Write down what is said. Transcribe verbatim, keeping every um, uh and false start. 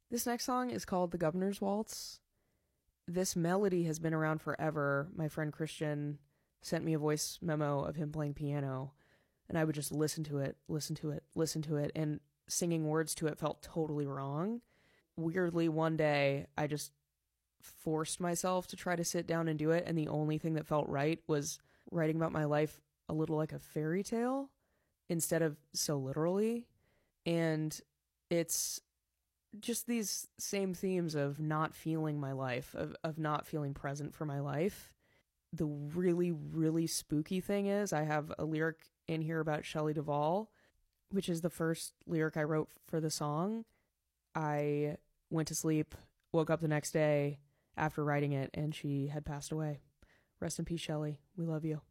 This next song is called The Governor's Waltz. This melody has been around forever. My friend Christian sent me a voice memo of him playing piano, and I would just listen to it, listen to it, listen to it, and singing words to it felt totally wrong. Weirdly, one day, I just forced myself to try to sit down and do it, and the only thing that felt right was writing about my life a little like a fairy tale instead of so literally. And it's just these same themes of not feeling my life, of, of not feeling present for my life. The really, really spooky thing is I have a lyric in here about Shelley Duvall, which is the first lyric I wrote for the song. I went to sleep, woke up the next day after writing it, and she had passed away. Rest in peace, Shelley. We love you.